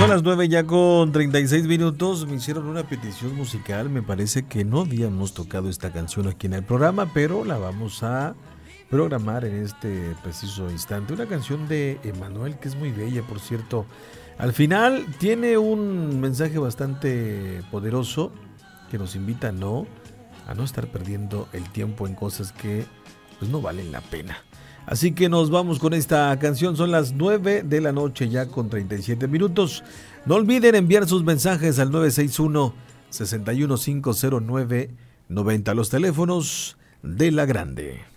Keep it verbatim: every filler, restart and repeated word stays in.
son las nueve ya con treinta y seis minutos. Me hicieron una petición musical. Me parece que no habíamos tocado esta canción aquí en el programa, pero la vamos a programar en este preciso instante. Una canción de Emanuel que es muy bella, por cierto. Al final tiene un mensaje bastante poderoso que nos invita a no, a no estar perdiendo el tiempo en cosas que pues no valen la pena. Así que nos vamos con esta canción. Son las nueve de la noche ya con treinta y siete minutos. No olviden enviar sus mensajes al nueve seis uno, seis uno cinco cero nueve nueve cero, los teléfonos de La Grande.